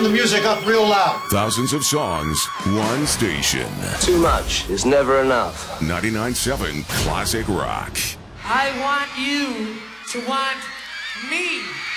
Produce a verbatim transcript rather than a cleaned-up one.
turn the music up real loud. Thousands of songs, one station. Too much is never enough. ninety-nine point seven Classic Rock. I want you to want me.